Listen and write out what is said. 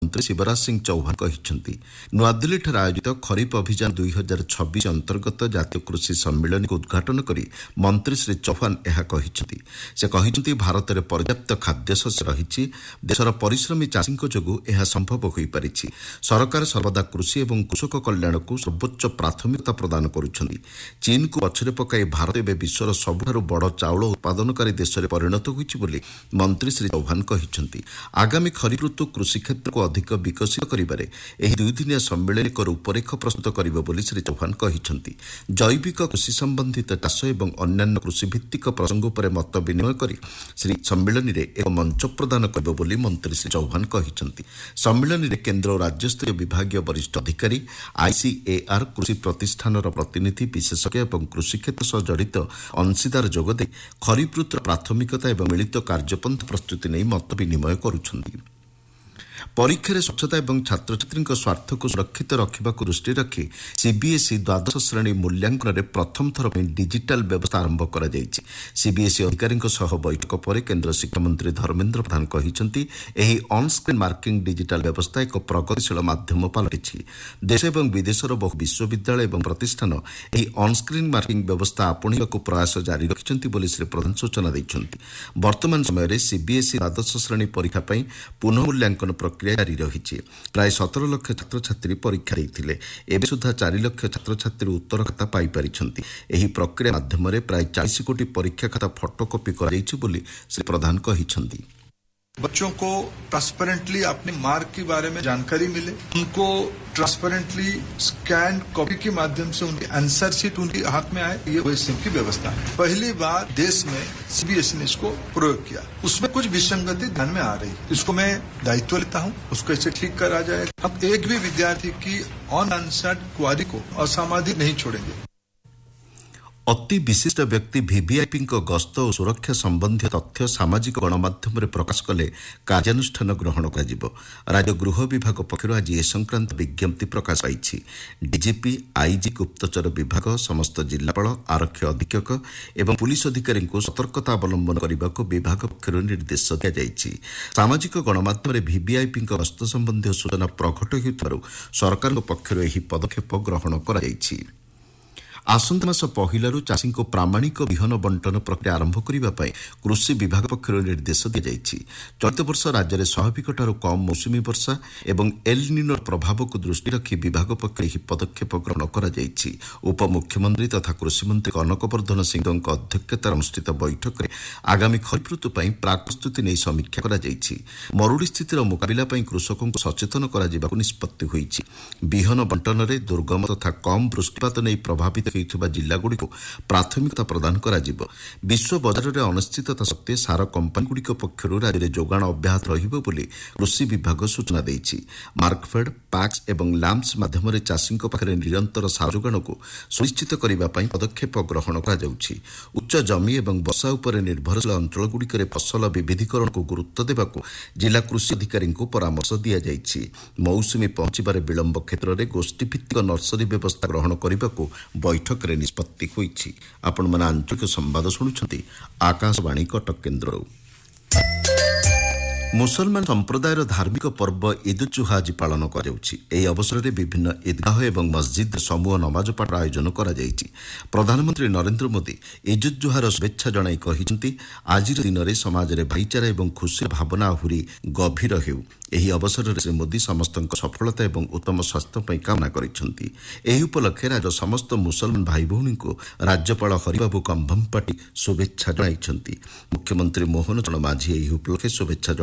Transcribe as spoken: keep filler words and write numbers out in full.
मंत्री शिवराज सिंह चौहान कहिसेंति नुआदिल्लीଠାରେ आयोजित खरीफ अभियान दुई हजार छब्बीस अंतर्गत जातीय कृषि सम्मेलन को उद्घाटन करी मंत्री श्री चौहान यह कहिसेंति से कहिसेंति भारत में पर्याप्त खाद्यशस्य रही देशर परिश्रमी चाषी जोगु यह संभव हो पारिछि। सरकार सर्वदा कृषि और कृषक कल्याण को सर्वोच्च प्राथमिकता प्रदान करुछंती। चीन को पछरे पकाई भारत एवं विश्वर सबुठारु बड़ चाउल उत्पादनकारी देश में परिणत होइछि बोली मंत्री श्री चौहान कहिसेंति। आगामी खरीफ ऋतु कृषि क्षेत्र को अधिक विकसित करिबारे एही दुई दिनिया सम्मेलन एक रूपरेख प्रस्तुत करिबो बोली श्री चौहान कहिसेंति। जैविक कृषि संबंधित चाष एवं अन्यान्य कृषि भित्तिक प्रसंग उपर मत विनिमय करी श्री सम्मेलन रे एक मंच प्रदान करिबो बोली मंत्री श्री चौहान कहिसेंति। सम्मेलन रे केंद्र और राज्यस्तरीय विभागीय वरिष्ठ अधिकारी आईसीएआर कृषि प्रतिष्ठान प्रतिनिधि विशेषज्ञ और कृषि क्षेत्र सह जड़ित अंशीदार जोगदे खरीफ ऋतुर प्राथमिकता और मिलित कार्यपंथ प्रस्तुति नहीं मत विनिमय करुछंती। परीक्षा स्वच्छता और छात्र छात्री स्वार्थ को सुरक्षित रखा दृष्टि रखी सीबीएसई द्वादश श्रेणी मूल्यांकन में प्रथम थर डिजिटाल व्यवस्था आरंभ कर सीबीएसई अधिकारी बैठक पर केन्द्र शिक्षा मंत्री धर्मेन्द्र प्रधान कहते यह ऑनस्क्रीन मार्किंग डिजिटाल व्यवस्था एक प्रगतिशील माध्यम पलटि देश और विदेशर बहु विश्वविद्यालय और प्रतिष्ठान यह ऑनस्क्रीन मार्किंग व्यवस्था आपणा प्रयास जारी रखिंट श्री प्रधान सूचना देते। वर्तमान समय सीबीएसई द्वादश श्रेणी परीक्षा पुनः मूल्यांकन प्रक्रिया जारी रही। प्राय सतर लक्ष छात्र छात्री परीक्षा देते एवं सुधा चार लक्ष छात्र छात्री उत्तर खाता पाई पारिछंती। एही प्रक्रिया माध्यम प्राय चालीस कोटी परीक्षा खाता फोटोकॉपी कर श्री प्रधान कहिछंती। बच्चों को ट्रांसपेरेंटली अपने मार्क के बारे में जानकारी मिले, उनको ट्रांसपेरेंटली स्कैन कॉपी के माध्यम से उनकी आंसर शीट उनके हाथ में आए, ये वैसे की व्यवस्था है। पहली बार देश में सीबीएसई ने इसको प्रयोग किया, उसमें कुछ विसंगति ध्यान में आ रही, इसको मैं दायित्व लेता हूँ, उसको ऐसे ठीक करा जाए। अब एक भी विद्यार्थी की ऑन आंसर्ड क्वारी को असामाजिक नहीं छोड़ेंगे। अति विशिष्ट व्यक्ति वीवीआईपी गस्त और सुरक्षा संबंधी तथ्य सामाजिक गणमाध्यम प्रकाश कले कार्यानुष्ठान ग्रहण कर राज्य गृह विभाग पक्षर आज ए संक्रांत विज्ञप्ति प्रकाश पाई। डीजीपी आईजी गुप्तचर विभाग समस्त जिलापाल आरक्षी अधीक्षक एवं पुलिस अधिकारी को सतर्कता अवलंबन करने को विभाग पक्षर निर्देश दी जाएगी। सामाजिक गणमाध्यम वीवीआईपी गस्त संबंधी सूचना प्रकट होता सरकार पक्षर यह पदक्षेप ग्रहण कर आसंता मास पहिलारू चाषी को प्रामाणिक विहन बंटन प्रक्रिया आरंभ करने कृषि विभाग पक्षर निर्देश दी जाएगी। चलित वर्ष राज्य में स्वाभाविकठार कम मौसुमी वर्षा और एल निनोर प्रभाव को दृष्टि रखी विभाग पक्ष यह पदक्षेप ग्रहण कर उपमुख्यमंत्री तथा कृषि मंत्री कनकवर्धन सिंह अध्यक्षतार अनुष्ठित बैठक में आगामी खरीफ ऋतु प्राक प्रस्तुति नहीं समीक्षा कर मरुड़ी स्थितिर मुकाबला कृषकों को सचेतन कर निष्पत्ति होईछि। विहन बंटन में दुर्गम तथा कम वृष्टिपात नहीं प्रभावित जिलागुड़ी को प्राथमिकता प्रदान करा जिवो। विश्व बजार में अनिश्चितता सत्वे सार कंपानीगुड़ी पक्षर राज्य में जोगाण अब्याहत रहिबो बोली कृषि विभाग सूचना देछि। मार्कफेड पैक्स एवं लैम्प्स माध्यम चाषी पाखे निरंतर सार जोगाण को सुनिश्चित करने पदक्षेप ग्रहण कर उच्च जमी और वर्षा उपर निर्भरशील अंचलगुड़िक फसल विविधीकरण को गुरुत्व देवाक जिला कृषि अधिकारी को परामर्श दि जाएगी। मौसुमी पहुंचबार विलंब क्षेत्र में गोष्ठीभित्तिक नर्सरी व्यवस्था ग्रहण करने को बैठक रे निष्पत्ति होईछि। आपण मन आंचलिक संवाद शुणुछंती आकाशवाणी कटक केन्द्र। मुसलमान संप्रदायर धार्मिक पर्व ईद उल जुहा आज पालन कर अवसर में विभिन्न ईदगाह और मस्जिद समूह नमाज पाठ आयोजन कर प्रधानमंत्री नरेंद्र मोदी ईद उल जुहार शुभेच्छा जणाई कहिसेंति आज दिन में समाज में भाईचारा और खुशी भावना आहुरी गभीर हेउ। एही अवसर में श्री मोदी समस्त सफलता और उत्तम स्वास्थ्य कामना करिसेंति। एही उपलक्षे राज्य समस्त मुसलमान भाई भौणी को राज्यपाल हरिबाबू कंभमपाटी शुभेच्छा जणाइछंती। मुख्यमंत्री मोहन चरण माझी एही उपलक्षे शुभेच्छा